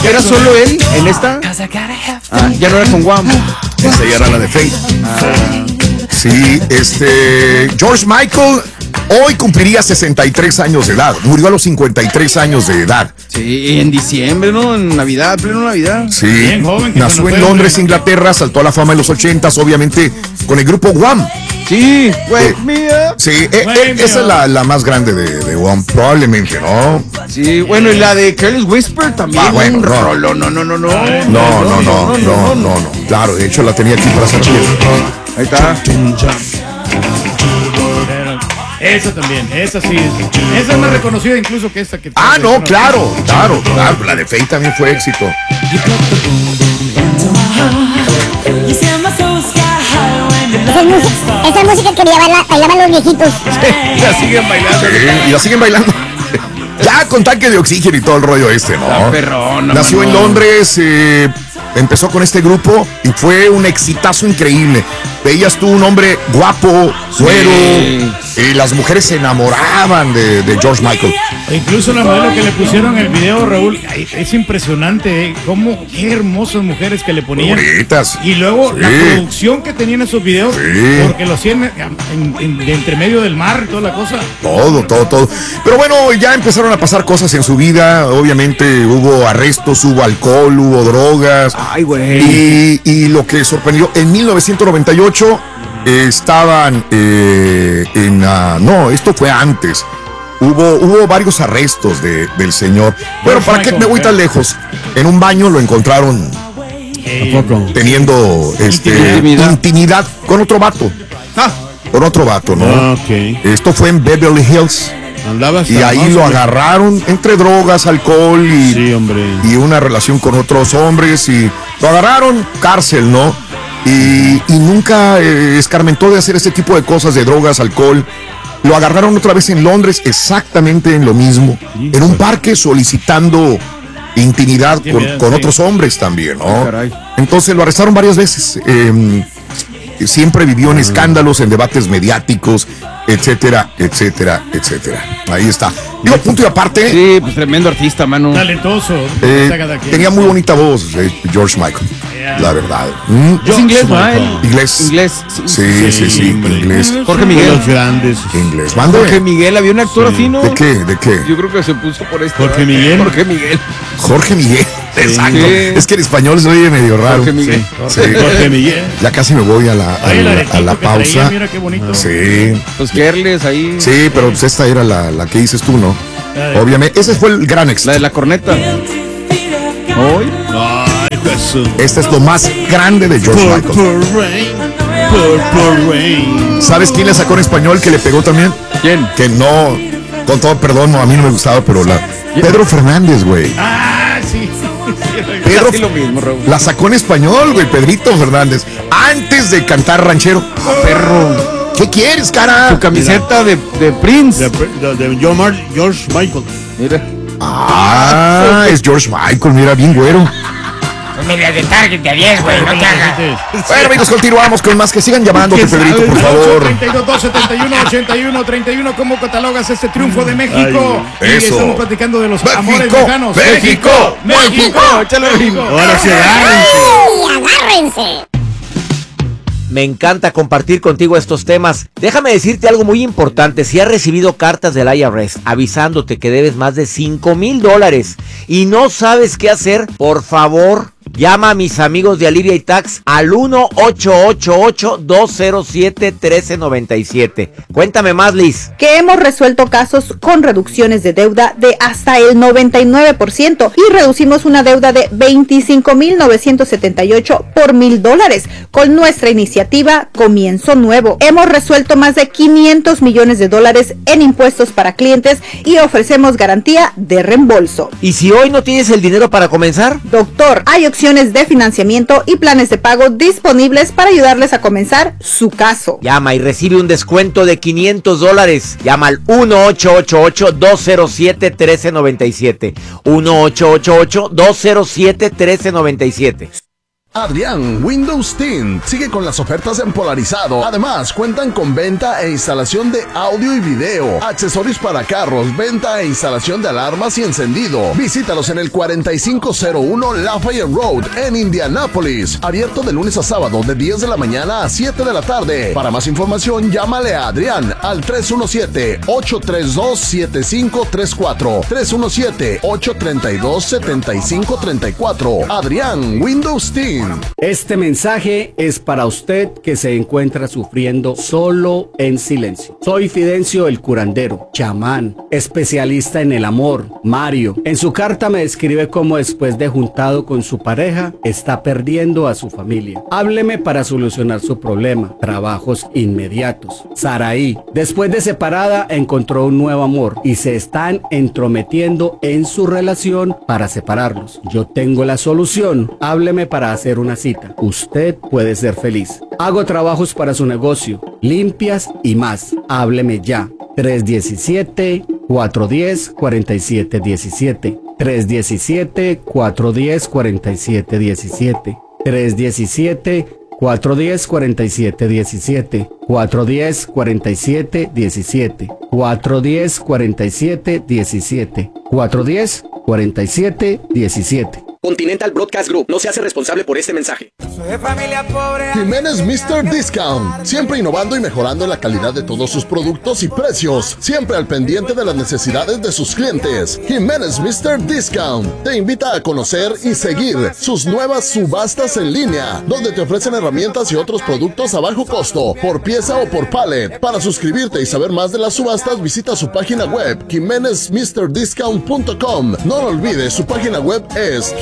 ¿Era solo él en esta? Ya no era con Guam. Esta ya era la de Faith. Sí, George Michael hoy cumpliría 63 años de edad. Murió a los 53 años de edad. Sí, en diciembre, ¿no? En Navidad, pleno Navidad. Sí, bien joven, nació en Londres, Inglaterra, saltó a la fama en los 80s, obviamente, con el grupo Wham. Sí, güey, mía. Sí, esa es la más grande de Wham, probablemente, ¿no? Sí, bueno, y la de Careless Whisper también. Bueno, un no. rolo, no. No. Claro, de hecho la tenía aquí para hacer bien. Ahí está. Esa también, esa sí es. Esa es más reconocida incluso que esta que... No, claro. La de Faith también fue éxito. Esa música que bailaban los viejitos. Y la siguen bailando. Sí, y la siguen bailando. Ya con tanque de oxígeno y todo el rollo ¿no? Perrona, nació en Londres, empezó con este grupo y fue un exitazo increíble. Veías tú un hombre guapo, güero, y las mujeres se enamoraban de George Michael. Incluso la modelo que le pusieron el video, Raúl, es impresionante, qué hermosas mujeres que le ponían. Bonitas. Y luego la producción que tenían esos videos, porque lo hacían de entre medio del mar y toda la cosa. Todo. Pero bueno, ya empezaron a pasar cosas en su vida. Obviamente hubo arrestos, hubo alcohol, hubo drogas. Ay, güey. Y lo que sorprendió, en 1998 estaban no, esto fue antes. Hubo varios arrestos del señor. Bueno, ¿para qué me voy tan lejos? En un baño lo encontraron teniendo intimidad con otro vato. Con otro vato, ¿no? Okay. Esto fue en Beverly Hills. Y ahí lo agarraron entre drogas, alcohol y una relación con otros hombres. Y lo agarraron, cárcel, ¿no? Y nunca escarmentó de hacer este tipo de cosas, de drogas, alcohol. Lo agarraron otra vez en Londres, exactamente en lo mismo, en un parque solicitando intimidad con otros hombres también, ¿no? Entonces lo arrestaron varias veces. Siempre vivió en escándalos, en debates mediáticos, etcétera. Ahí está. Digo, punto y aparte. Sí, pues tremendo artista, mano. Talentoso. Tenía muy bonita voz, George Michael. La verdad. ¿Es inglés, no? Inglés. Sí, inglés. Jorge Miguel. Los grandes. Inglés. Jorge Miguel, había un actor así, ¿no? ¿De qué? Yo creo que se puso por esto. Jorge Miguel. Exacto. Sí. Es que en español se oye medio raro. Jorge Miguel. Sí. Jorge Miguel. Ya casi me voy a la pausa. Mira qué bonito. Sí. Pues Kerles ahí. Sí, pero pues esta era la que dices tú, ¿no? Obviamente, ese fue el gran éxito. La de la corneta. Hoy. Ay, Jesús. Este es lo más grande de George Michael. Purple Rain. ¿Sabes quién le sacó en español que le pegó también? ¿Quién? Que no, con todo perdón, no, a mí no me gustaba, pero Pedro Fernández, güey. Sí. Pedro Casi lo mismo, Raúl. la sacó en español, güey, Pedrito Fernández, antes de cantar ranchero. Perro. ¿Qué quieres, cara? Tu camiseta de Prince. De George Michael. Mira. Es George Michael, mira, bien güero. Medias de Target de 10, güey, no te hagas. Bueno, amigos, continuamos con más. Que sigan llamándote, Pedrito, por favor. 32-271-81-31. ¿Cómo catalogas este triunfo de México? Ay, y eso. estamos platicando de los México, amores lejanos. México. Échale ritmo. Ahora sí, ¡Agárrense! Me encanta compartir contigo estos temas. Déjame decirte algo muy importante. Si has recibido cartas del IRS avisándote que debes más de $5,000 y no sabes qué hacer, por favor, llama a mis amigos de Alivia y Tax al 1-888-207-1397. Cuéntame más, Liz. Que hemos resuelto casos con reducciones de deuda de hasta el 99% y reducimos una deuda de $25,978 por $1,000 con nuestra iniciativa Comienzo Nuevo. Hemos resuelto más de $500 millones en impuestos para clientes y ofrecemos garantía de reembolso. ¿Y si hoy no tienes el dinero para comenzar? Doctor, hay opciones de financiamiento y planes de pago disponibles para ayudarles a comenzar su caso. Llama y recibe un descuento de $500. Llama al 1-888-207-1397. 1-888-207-1397. Adrián Windows Tint sigue con las ofertas en Polarizado. Además, cuentan con venta e instalación de audio y video, accesorios para carros, venta e instalación de alarmas y encendido. Visítalos en el 4501 Lafayette Road en Indianápolis. Abierto de lunes a sábado de 10 de la mañana a 7 de la tarde. Para más información, llámale a Adrián al 317-832-7534. 317-832-7534. Adrián Windows Team. Este mensaje es para usted que se encuentra sufriendo solo en silencio. Soy Fidencio el curandero, chamán, especialista en el amor, Mario. En su carta me describe cómo después de juntado con su pareja, está perdiendo a su familia. Hábleme para solucionar su problema. Trabajos inmediatos. Saraí, después de separada, encontró un nuevo amor y se están entrometiendo en su relación para separarlos. Yo tengo la solución. Hábleme para hacer una cita. Usted puede ser feliz. Hago trabajos para su negocio, limpias y más. Hábleme ya. 317-410-4717. 317-410-4717. 317-410-4717. 410-4717. 410-4717. 410-4717. Continental Broadcast Group no se hace responsable por este mensaje. Jiménez Mr. Discount, siempre innovando y mejorando la calidad de todos sus productos y precios, siempre al pendiente de las necesidades de sus clientes. Jiménez Mr. Discount te invita a conocer y seguir sus nuevas subastas en línea, donde te ofrecen herramientas y otros productos a bajo costo, por pieza o por pallet. Para suscribirte y saber más de las subastas, visita su página web, jimenezmrdiscount.com. No lo olvides, su página web es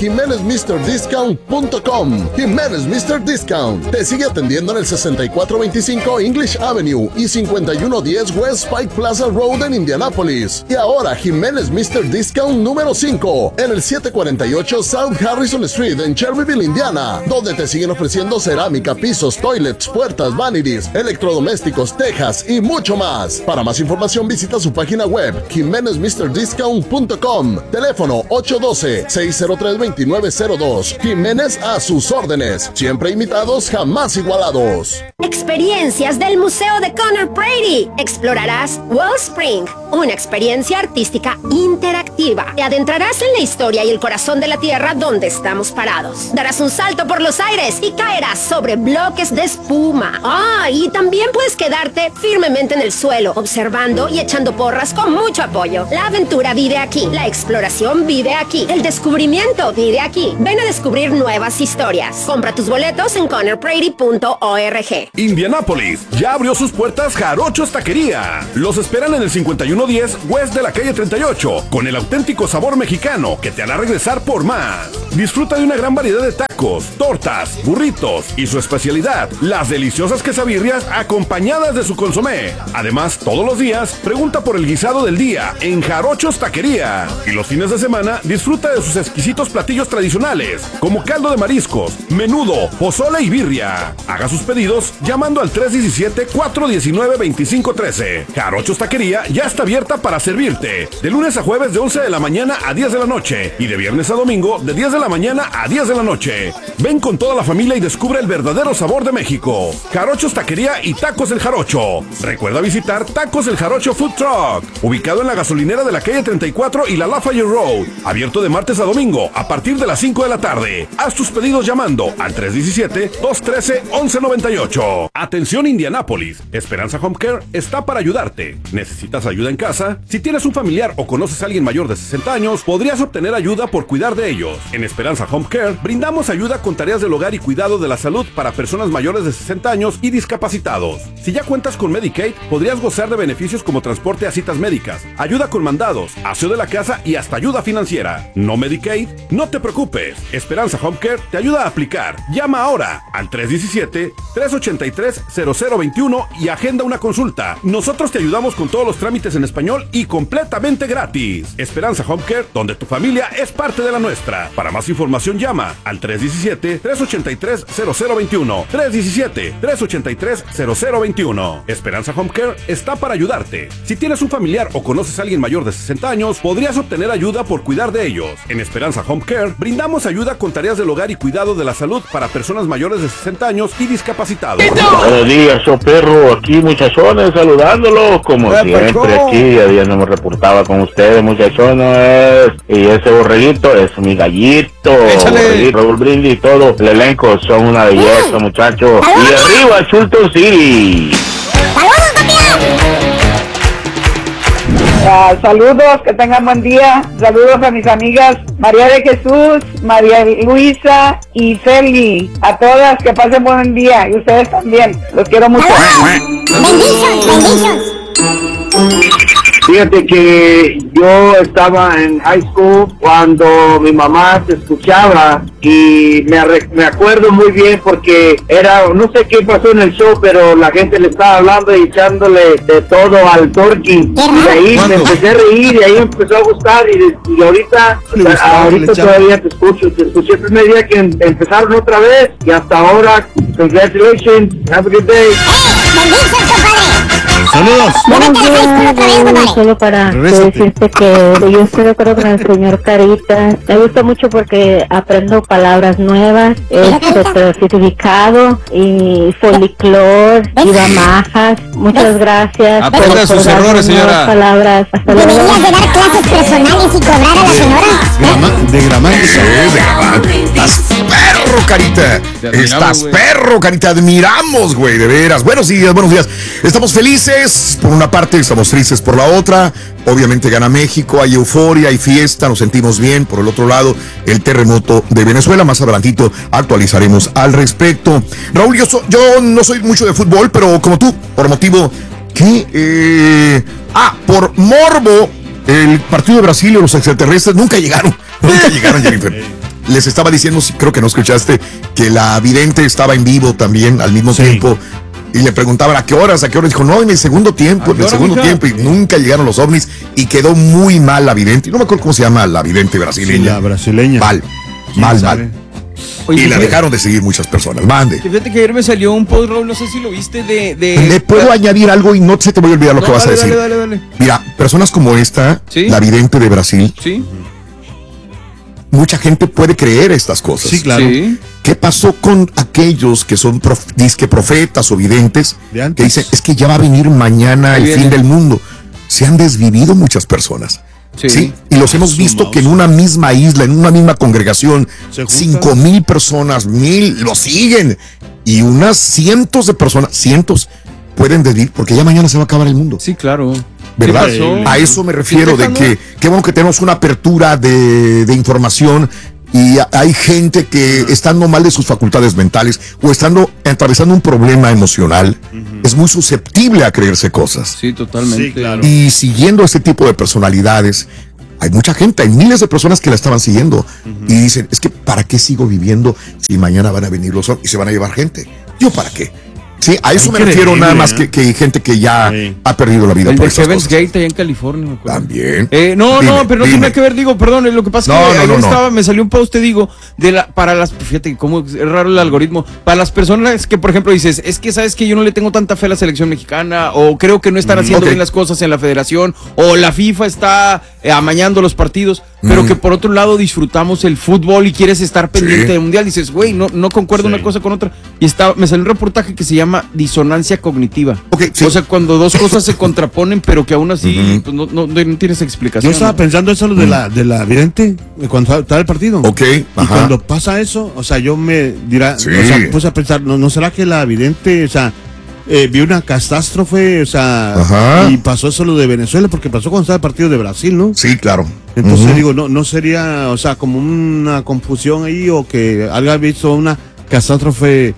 jimenezmrdiscount.com. Jiménez Mr. Discount te sigue atendiendo en el 6425 English Avenue y 5110 West Pike Plaza Road en Indianápolis. Y ahora Jiménez Mr. Discount número 5 en el 748 South Harrison Street en Cherryville, Indiana, donde te siguen ofreciendo cerámica, pisos, toilets, puertas, vanities, electrodomésticos, tejas y mucho más. Para más información visita su página web jimenezmrdiscount.com. Teléfono 812-603-2902. Jiménez a sus órdenes, siempre imitados, jamás igualados. Experiencias del Museo de Conor Brady. Explorarás Wellspring, una experiencia artística interactiva. Te adentrarás en la historia y el corazón de la tierra donde estamos parados. Darás un salto por los aires y caerás sobre bloques de espuma. Y también puedes quedarte firmemente en el suelo, observando y echando porras con mucho apoyo. La aventura vive aquí, la exploración vive aquí, el descubrimiento vive aquí. Ven a descubrir nuevas historias. Compra tus boletos en conorbrady.org. Indianápolis ya abrió sus puertas Jarochos Taquería. Los esperan en el 5110 West de la calle 38, con el auténtico sabor mexicano que te hará regresar por más. Disfruta de una gran variedad de tacos, tortas, burritos y su especialidad, las deliciosas quesabirrias acompañadas de su consomé. Además, todos los días, pregunta por el guisado del día en Jarochos Taquería. Y los fines de semana, disfruta de sus exquisitos platillos tradicionales, como caldo de mariscos, menudo, pozole y birria. Haga sus pedidos llamando al 317-419-2513. Jarochos Taquería ya está abierta para servirte, de lunes a jueves de 11 de la mañana a 10 de la noche y de viernes a domingo de 10 de la mañana a 10 de la noche. Ven con toda la familia y descubre el verdadero sabor de México. Jarochos Taquería y Tacos El Jarocho. Recuerda visitar Tacos El Jarocho Food Truck, ubicado en la gasolinera de la calle 34 y la Lafayette Road, abierto de martes a domingo a partir de las 5 de la tarde. Haz tus pedidos llamando al 317-213-1198. Atención Indianápolis, Esperanza Home Care está para ayudarte. ¿Necesitas ayuda en casa? Si tienes un familiar o conoces a alguien mayor de 60 años, podrías obtener ayuda por cuidar de ellos. En Esperanza Home Care brindamos ayuda con tareas del hogar y cuidado de la salud para personas mayores de 60 años y discapacitados. Si ya cuentas con Medicaid, podrías gozar de beneficios como transporte a citas médicas, ayuda con mandados, aseo de la casa y hasta ayuda financiera. ¿No Medicaid? No te preocupes, Esperanza Home Care te ayuda a aplicar. Llama ahora al 317-383-0021 y agenda una consulta. Nosotros te ayudamos con todos los trámites en español y completamente gratis. Esperanza Home Care, donde tu familia es parte de la nuestra. Para más más información llama al 317-383-0021. 317-383-0021. Esperanza Home Care está para ayudarte. Si tienes un familiar o conoces a alguien mayor de 60 años, podrías obtener ayuda por cuidar de ellos. En Esperanza Home Care brindamos ayuda con tareas del hogar y cuidado de la salud para personas mayores de 60 años y discapacitados. Buenos días, yo perro, aquí muchachones, saludándolo, como siempre, aquí ya días no me reportaba con ustedes, muchachones, y ese borreguito es mi gallito, Raúl Brindis y todo, el elenco son una belleza, muchachos, y arriba Chulton City. Saludos, que tengan buen día. Saludos a mis amigas María de Jesús, María Luisa y Celi. A todas que pasen buen día y ustedes también. Los quiero mucho. Bendiciones. Fíjate que yo estaba en high school cuando mi mamá te escuchaba y me acuerdo muy bien porque no sé qué pasó en el show, pero la gente le estaba hablando y echándole de todo al Torqui. Y de ahí me empecé a reír y ahí me empezó a gustar y ahorita todavía te escuché el primer día que empezaron otra vez y hasta ahora, congratulations, have a good day. Saludos. Buenos días, solo para decirte que yo estoy de acuerdo con el señor Carita. Me gusta mucho porque aprendo palabras nuevas, certificado y folclor y damajas. Muchas gracias. Aprenda de sus errores, señora. Palabras. Hasta luego. ¿Deberías de dar clases personales y cobrar a la señora? De gramática. Estás perro, Carita. Estás perro, Carita. Admiramos, güey, de veras. Buenos días. Estamos felices por una parte, estamos tristes por la otra. Obviamente gana México, hay euforia, hay fiesta, nos sentimos bien. Por el otro lado, el terremoto de Venezuela. Más adelantito actualizaremos al respecto. Raúl, yo no soy mucho de fútbol, pero como tú, por motivo que... por morbo, el partido de Brasil y los extraterrestres nunca llegaron, Jennifer. Les estaba diciendo, creo que no escuchaste, que la vidente estaba en vivo también al mismo tiempo. Y le preguntaban a qué horas, dijo, no, en el segundo tiempo, y nunca llegaron los ovnis, y quedó muy mal la vidente, y no me acuerdo cómo se llama la vidente brasileña. Sí, la brasileña. Mal. Oye, y la dejaron de seguir muchas personas. Mande. Fíjate que ayer me salió un post, Raúl, no sé si lo viste ¿Le puedo añadir algo y no se te voy a olvidar lo que vas a decir? Dale. Mira, personas como esta, la vidente de Brasil, mucha gente puede creer estas cosas. Sí, claro. Sí. ¿Qué pasó con aquellos que son disque profetas o videntes que dicen, es que ya va a venir mañana el fin del mundo? Se han desvivido muchas personas. Sí. Y los hemos visto que en una misma isla, en una misma congregación, 5,000 personas, 1,000 lo siguen. Y unas cientos de personas, pueden desvivir porque ya mañana se va a acabar el mundo. Sí, claro. ¿Verdad? A eso me refiero, de que qué bueno que tenemos una apertura de información. Y hay gente que estando mal de sus facultades mentales o estando atravesando un problema emocional, es muy susceptible a creerse cosas. Sí, totalmente. Sí, claro. Y siguiendo este tipo de personalidades, hay mucha gente, hay miles de personas que la estaban siguiendo y dicen, es que ¿para qué sigo viviendo si mañana van a venir los y se van a llevar gente? ¿Yo para qué? Sí, a eso me refiero, nada más que gente que ya ha perdido la vida. El de Heaven's Gate allá en California, me acuerdo. También. Pero no tiene que ver, perdón, lo que pasa es que me salió un post, para las, fíjate cómo es raro el algoritmo, para las personas que, por ejemplo, dices, es que sabes que yo no le tengo tanta fe a la selección mexicana, o creo que no están haciendo bien las cosas en la federación, o la FIFA está amañando los partidos, pero que por otro lado disfrutamos el fútbol y quieres estar pendiente del mundial, dices, güey, no concuerdo una cosa con otra. Y me salió un reportaje que se llama disonancia cognitiva. O sea, cuando dos cosas se contraponen, pero que aún así pues, no tienes explicación. Yo estaba pensando eso de la vidente cuando estaba el partido. Y cuando pasa eso, o sea, yo me dirá, o sea, puse a pensar, ¿no será que la vidente, o sea, vio una catástrofe, o sea, y pasó eso lo de Venezuela, porque pasó cuando estaba el partido de Brasil, ¿no? Sí, claro. Entonces digo, no sería, o sea, como una confusión ahí, o que haya visto una catástrofe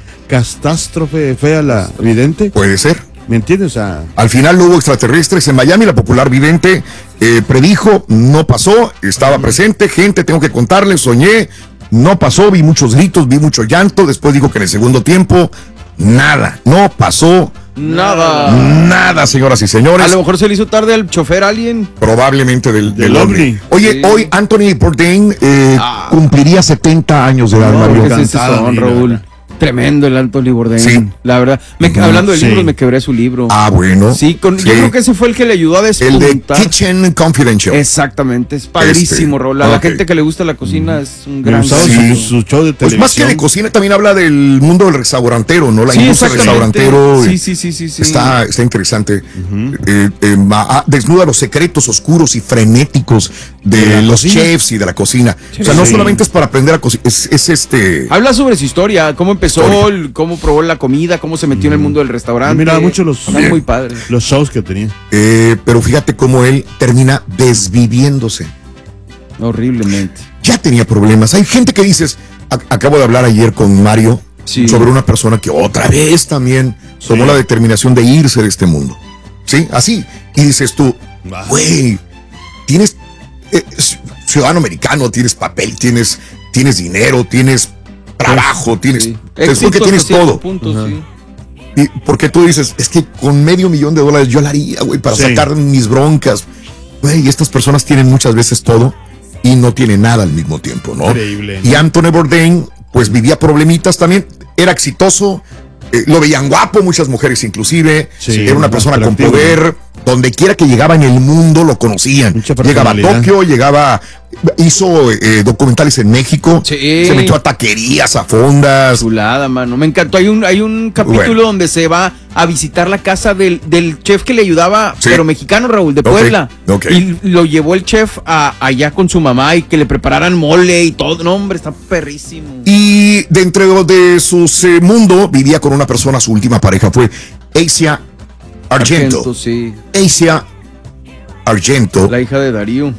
fea la vidente. Puede ser. ¿Me entiendes? O sea, al final no hubo extraterrestres en Miami, la popular vidente predijo, no pasó, estaba presente, gente, tengo que contarles, soñé, no pasó, vi muchos gritos, vi mucho llanto, después dijo que en el segundo tiempo, nada, no pasó Nada, señoras y señores. A lo mejor se le hizo tarde al chofer alguien. Probablemente del ovni. Oye, hoy Anthony Bourdain cumpliría 70 años de edad, Mario. Raúl. Tremendo el Anthony Bourdain. Sí. La verdad. Hablando de libros, me quebré su libro. Bueno. Sí, yo creo que ese fue el que le ayudó a despuntar. El de Kitchen Confidential. Exactamente. Es padrísimo, Raúl. A la gente que le gusta la cocina es un gran su show de televisión. Pues más que de cocina, también habla del mundo del restaurantero, ¿no? La industria del restaurantero. Sí. Está interesante. Desnuda los secretos oscuros y frenéticos de los chefs y de la cocina. O sea, no solamente es para aprender a cocinar, habla sobre su historia, cómo empezó, cómo probó la comida, cómo se metió en el mundo del restaurante. Miraba mucho los shows que tenía. Pero fíjate cómo él termina desviviéndose. Horriblemente. Ya tenía problemas. Hay gente que dices, acabo de hablar ayer con Mario sobre una persona que otra vez también tomó la determinación de irse de este mundo. ¿Sí? Así. Y dices tú, güey, tienes ciudadano americano, tienes papel, tienes dinero, tienes trabajo, tienes todo. Y porque tú dices, es que con $500,000 yo la haría, güey, para sacar mis broncas. Güey, estas personas tienen muchas veces todo y no tienen nada al mismo tiempo, ¿no? Increíble, ¿no? Y Anthony Bourdain, pues vivía problemitas también, era exitoso, lo veían guapo, muchas mujeres inclusive, era una persona con poder, donde quiera que llegaba en el mundo lo conocían. Llegaba a Tokio, hizo documentales en México, se metió a taquerías, a fondas. Chulada, mano, me encantó. Hay un capítulo donde se va a visitar la casa del chef que le ayudaba, pero mexicano, Raúl, de Puebla. Y lo llevó el chef allá con su mamá y que le prepararan mole y todo. No, hombre, está perrísimo. Y dentro de su mundo vivía con una persona, su última pareja fue Asia Argento. Asia Argento. La hija de Darío.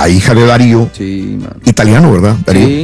Sí, man. Italiano, ¿verdad? Darío.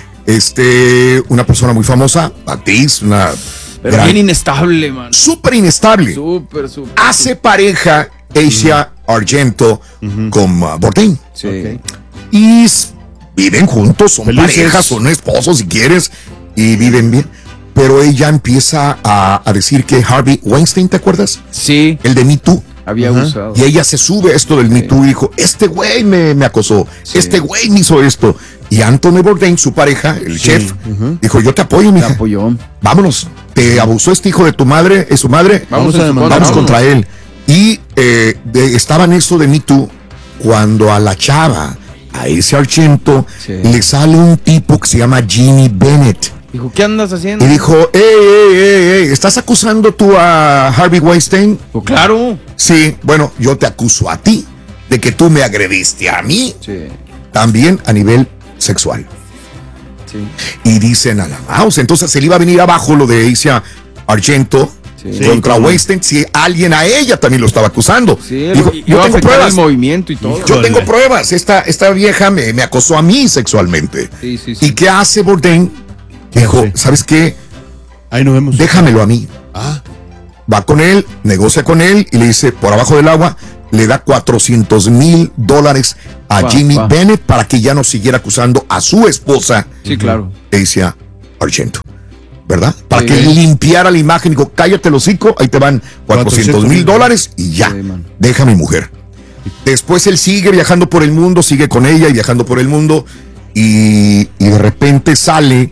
Sí. Una persona muy famosa, actriz, pero bien inestable, man. Súper inestable. Súper. Hace pareja Asia Argento con Bourdain. Sí. Okay. Y viven juntos, son parejas, son esposos si quieres, y viven bien. Pero ella empieza a decir que Harvey Weinstein, ¿te acuerdas? Sí. El de Me Too. Había usado. Y ella se sube a esto del Me Too y dijo, este güey me acosó, este güey me hizo esto. Y Anthony Bourdain, su pareja, el chef, dijo, yo te apoyo, mija. Te apoyó. Vámonos, te abusó este hijo de tu madre, es su madre, vamos contra él. Y estaba en esto de Me Too cuando a la chava, a ese Argento, le sale un tipo que se llama Jimmy Bennett. Dijo, ¿qué andas haciendo? Y dijo, ey, ¿estás acusando tú a Harvey Weinstein? Pues claro. Sí, bueno, yo te acuso a ti de que tú me agrediste a mí. Sí. También a nivel sexual. Sí. Y dicen a la mouse, entonces se le iba a venir abajo lo de Asia Argento contra Weinstein, si alguien a ella también lo estaba acusando. Sí, dijo, yo tengo pruebas. El movimiento y todo. Yo tengo pruebas. Esta vieja me acosó a mí sexualmente. Sí. ¿Y qué hace Bourdain? Dijo, ¿sabes qué? Ahí nos vemos. Déjamelo a mí. Va con él, negocia con él y le dice, por abajo del agua, le da $400,000 a Jimmy Bennett para que ya no siguiera acusando a su esposa. Sí, claro. Asia Argento. ¿Verdad? Para que limpiara la imagen. Dijo, cállate el hocico, ahí te van $400,000 y ya. Deja a mi mujer. Después él sigue viajando por el mundo, sigue con ella y viajando por el mundo y de repente salen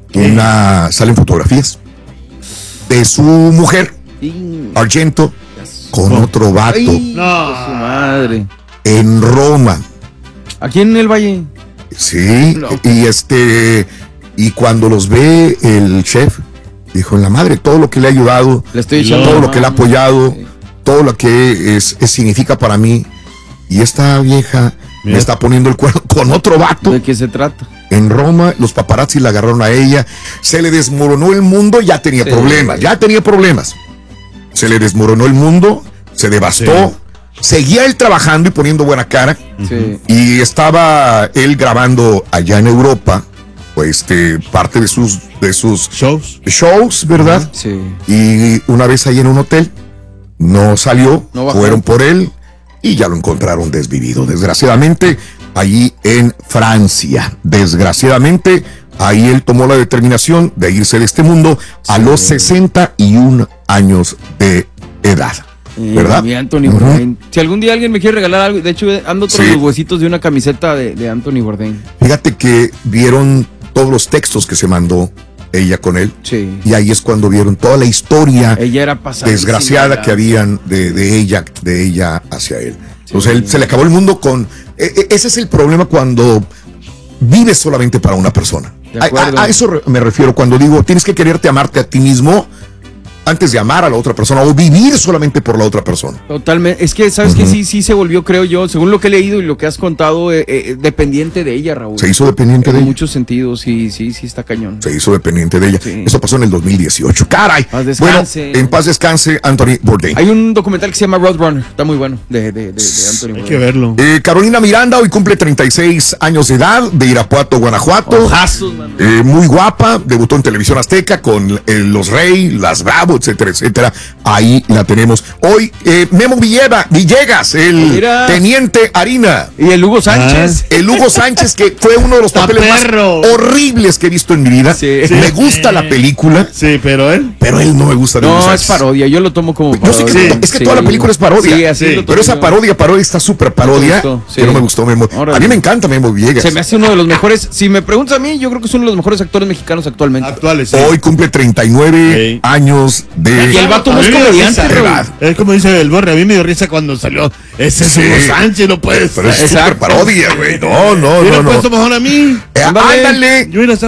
fotografías de su mujer, Argento, con otro vato. No, su madre. En Roma. Aquí en el Valle. Sí, no. Y cuando los ve el chef, dijo, en la madre, todo lo que le ha ayudado, todo lo que le ha apoyado, todo lo que significa para mí, y esta vieja me está poniendo el cuerno con otro vato. ¿De qué se trata? En Roma, los paparazzi la agarraron a ella, se le desmoronó el mundo, ya tenía problemas. Se le desmoronó el mundo, se devastó, seguía él trabajando y poniendo buena cara, y estaba él grabando allá en Europa, pues parte de sus shows, ¿verdad? Sí. Y una vez ahí en un hotel, no salió, fueron por él, y ya lo encontraron desvivido, desgraciadamente, allí en Francia. Desgraciadamente, ahí él tomó la determinación de irse de este mundo a los 61 años de edad. ¿Verdad? Mi Anthony Bourdain. Si algún día alguien me quiere regalar algo, de hecho ando tras los huesitos de una camiseta de Anthony Bourdain. Fíjate que vieron todos los textos que se mandó ella con él. Sí. Y ahí es cuando vieron toda la historia ella era desgraciada que habían de ella hacia él. Sí. Entonces él, se le acabó el mundo con... Ese es el problema cuando vives solamente para una persona. A eso me refiero cuando digo, tienes que quererte amarte a ti mismo antes de amar a la otra persona o vivir solamente por la otra persona. Totalmente. Es que, ¿sabes que sí se volvió, creo yo, según lo que he leído y lo que has contado, dependiente de ella, Raúl? Se hizo dependiente de ella. En muchos sentidos, sí, está cañón. Se hizo dependiente de ella. Sí. Eso pasó en el 2018. ¡Caray! Paz descanse. Bueno, en paz descanse Anthony Bourdain. Hay un documental que se llama Roadrunner. Está muy bueno, de Anthony Bourdain. Hay que verlo. Carolina Miranda hoy cumple 36 años de edad, de Irapuato, Guanajuato. Ojazos, mano. Muy guapa, debutó en Televisión Azteca con Los Rey, Las Bravo, etcétera, etcétera. Ahí la tenemos. Hoy, Memo Villegas, el teniente Harina. Y el Hugo Sánchez. El Hugo Sánchez, que fue uno de los papeles más horribles que he visto en mi vida. Sí. Me gusta la película. Sí, pero él no me gusta. No, es parodia, yo lo tomo como parodia. Yo sé que es que toda la película es parodia. Sí, así pero esa parodia está súper parodia. Que no me gustó Memo. A mí me encanta Memo Villegas. Se me hace uno de los mejores. Si me preguntas a mí, yo creo que es uno de los mejores actores mexicanos actualmente. Actuales, Hoy cumple 39 años de... Y el vato no es comediante, es como dice el Borre, a mí me dio risa cuando salió ese Hugo Sánchez, no puede ser. Pero es súper parodia, güey. No. Hubiera puesto mejor a mí. Ándale.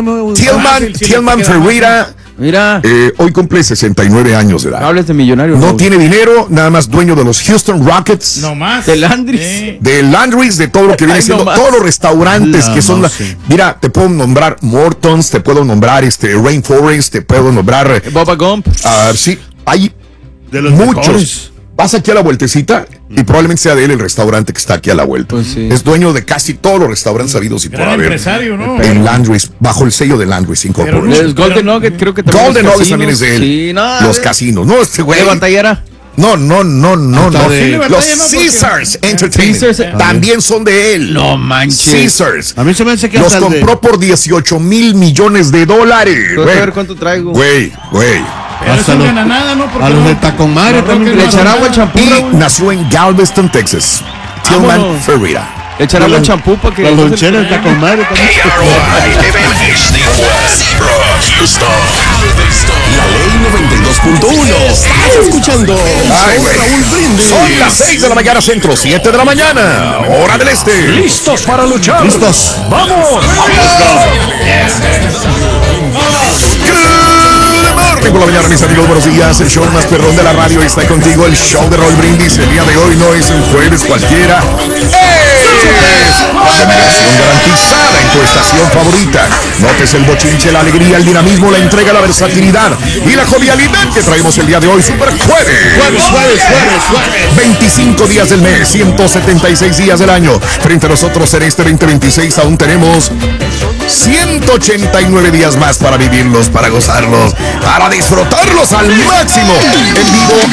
Tillman Ferreira. Mira. Hoy cumple 69 años de edad. Hables de millonario. No tiene dinero, nada más dueño de los Houston Rockets. No más. De Landry's. De Landry's, de todo lo que viene siendo. Todos los restaurantes que son. Mira, te puedo nombrar Morton's, te puedo nombrar Rainforest, te puedo nombrar. Bubba Gump. Sí, hay de los muchos. Mejores. Vas aquí a la vueltecita y probablemente sea de él el restaurante que está aquí a la vuelta. Pues sí. Es dueño de casi todos los restaurantes habidos y por haber. Empresario, ¿no? En Landry's, bajo el sello de Landry's Incorporated. El Golden Nugget creo que también. Golden Nugget también es de él. Sí, los casinos. No, este güey. ¿De batallera? No. Los Caesars Entertainment también son de él. No manches. Caesars. A mí se me hace que los compró por $18 mil millones. A ver cuánto traigo. Güey. Pero eso no gana nada, ¿no? Porque a los de Tacon Madre también le echará agua al champú. Y nació en Galveston, Texas. Tillman Ferreira. Le echará agua al champú para que. La lonchera de Tacon Madre también. La ley 92.1. Estás escuchando. Raúl Brindis. Son las 6 de la mañana centro, 7 de la mañana, hora del este. ¿Listos para luchar? Listos. ¡Vamos! Por la mañana, mis amigos, buenos días. El show más perrón de la radio está contigo. El show de Raúl Brindis. El día de hoy no es un jueves cualquiera. Combinación garantizada en tu estación favorita. Notes el bochinche, la alegría, el dinamismo, la entrega, la versatilidad y la jovialidad que traemos el día de hoy. Super jueves. 25 días del mes, 176 días del año. Frente a nosotros en este 2026 aún tenemos 189 días más para vivirlos, para gozarlos, para disfrutarlos al máximo. En vivo